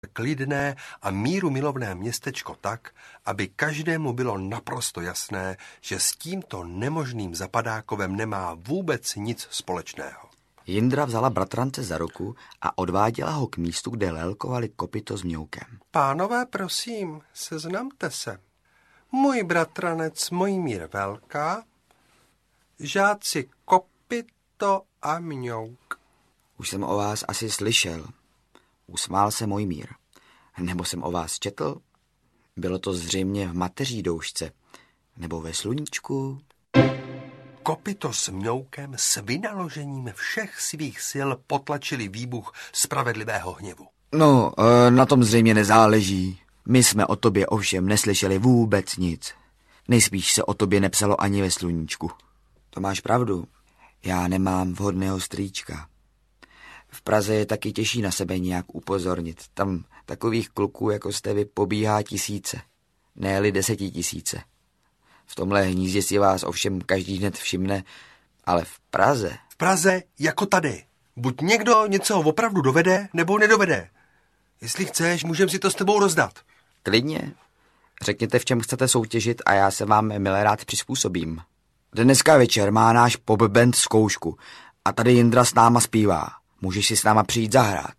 klidné a míru milovné městečko tak, aby každému bylo naprosto jasné, že s tímto nemožným zapadákovem nemá vůbec nic společného. Jindra vzala bratrance za ruku a odváděla ho k místu, kde lelkovali Kopyto s Mňoukem. Pánové, prosím, seznamte se. Můj bratranec Mojmír Velká, žáci Kopyto a Mňouk. Už jsem o vás asi slyšel. Usmál se Mojmír. Nebo jsem o vás četl? Bylo to zřejmě v mateří doušce. Nebo ve sluníčku? Kopyto s Mňoukem s vynaložením všech svých sil potlačili výbuch spravedlivého hněvu. No, na tom zřejmě nezáleží. My jsme o tobě ovšem neslyšeli vůbec nic. Nejspíš se o tobě nepsalo ani ve sluníčku. To máš pravdu. Já nemám vhodného strýčka. V Praze je taky těžší na sebe nějak upozornit. Tam takových kluků, jako jste vy, pobíhá tisíce. Ne-li 10 000. V tomhle hnízdě si vás ovšem každý hned všimne, ale v Praze... V Praze jako tady. Buď někdo něco opravdu dovede, nebo nedovede. Jestli chceš, můžem si to s tebou rozdat. Klidně. Řekněte, v čem chcete soutěžit a já se vám milé rád přizpůsobím. Dneska večer má náš pop band zkoušku a tady Jindra s náma zpívá. Můžeš si s náma přijít zahrát.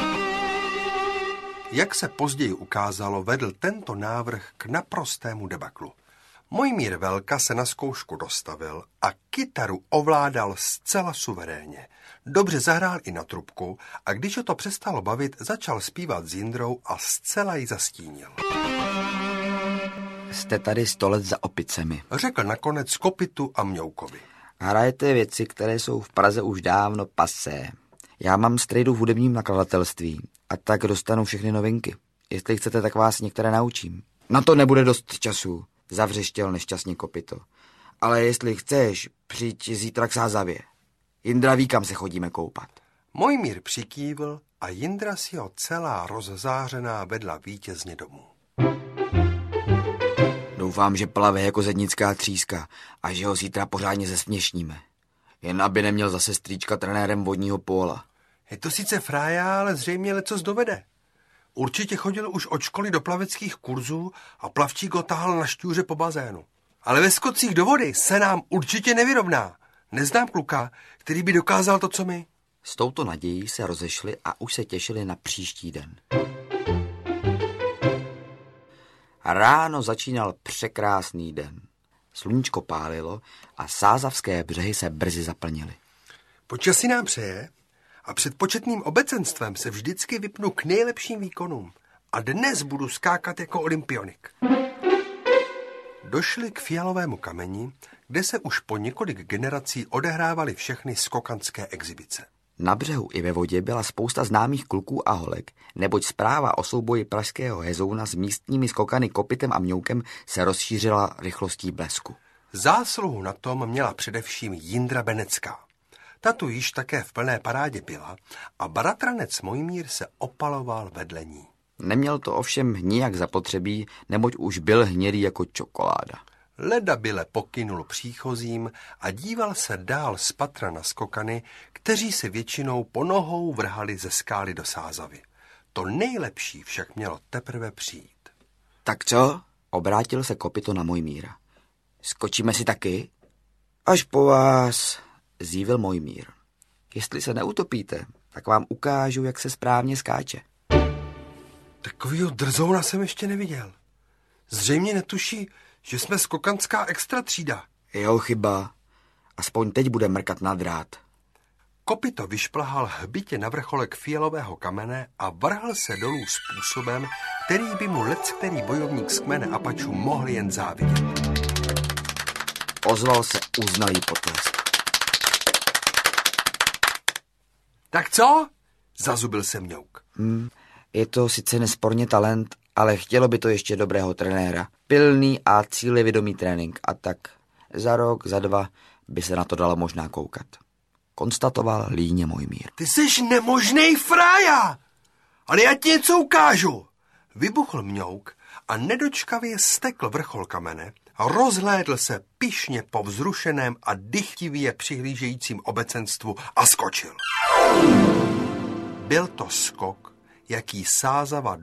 Jak se později ukázalo, vedl tento návrh k naprostému debaklu. Mojmír Velka se na zkoušku dostavil a kytaru ovládal zcela suverénně. Dobře zahrál i na trubku a když ho to přestalo bavit, začal zpívat s Jindrou a zcela ji zastínil. Jste tady 100 let za opicemi, řekl nakonec Kopytu a Mňoukovi. Hrajete věci, které jsou v Praze už dávno pasé. Já mám strejdu v hudebním nakladatelství a tak dostanu všechny novinky. Jestli chcete, tak vás některé naučím. Na to nebude dost času, zavřeštěl nešťastně Kopyto. Ale jestli chceš, přijď zítra k Sázavě. Jindra ví, kam se chodíme koupat. Mojmír přikývl a Jindra si ho celá rozzářená vedla vítězně domů. Doufám, že plave jako zednická tříska a že ho zítra pořádně zesměšníme. Jen aby neměl zase strýčka trenérem vodního póla. Je to sice frája, ale zřejmě lecos dovede. Určitě chodil už od školy do plaveckých kurzů a plavčík ho tahal na šťůře po bazénu. Ale ve skocích do vody se nám určitě nevyrovná. Neznám kluka, který by dokázal to, co my. S touto nadějí se rozešli a už se těšili na příští den. Ráno začínal překrásný den. Sluníčko pálilo a sázavské břehy se brzy zaplnily. Počasí nám přeje a před početným obecenstvem se vždycky vypnu k nejlepším výkonům. A dnes budu skákat jako olympionik. Došli k Fialovému kameni, kde se už po několik generací odehrávaly všechny skokanské exibice. Na břehu i ve vodě byla spousta známých kluků a holek, neboť zpráva o souboji pražského Hezouna s místními skokany Kopytem a Mňoukem se rozšířila rychlostí blesku. Zásluhu na tom měla především Jindra Benecká. Ta tu již také v plné parádě byla a bratranec Mojmír se opaloval vedle ní. Neměl to ovšem nijak zapotřebí, neboť už byl hnědý jako čokoláda. Leda byle pokynul příchozím a díval se dál z patra na skokany, kteří se většinou po nohou vrhali ze skály do Sázavy. To nejlepší však mělo teprve přijít. Tak co? Obrátil se Kopyto na Mojmíra. Skočíme si taky? Až po vás, zívil Mojmír. Jestli se neutopíte, tak vám ukážu, jak se správně skáče. Takovýho drzouna jsem ještě neviděl. Zřejmě netuší, že jsme skokanská extra třída. Jo, chyba. Aspoň teď bude mrkat na drát. Kopyto vyšplhal hbitě na vrcholek Fialového kamene a vrhl se dolů způsobem, který by mu leckterý bojovník z kmene Apačů mohl jen závidět. Ozval se uznalý potlesk. Tak co? Zazubil se Mňouk. Je to sice nesporně talent, ale chtělo by to ještě dobrého trenéra. Pilný a cílevědomý trénink a tak za rok, za 2 by se na to dalo možná koukat. Konstatoval líně Mojmír. Ty jsi nemožnej frája! Ale já ti něco ukážu! Vybuchl Mňouk a nedočkavě stekl vrchol kamene a rozhlédl se pyšně po vzrušeném a dychtivě přihlížejícím obecenstvu a skočil. Byl to skok, jaký sázava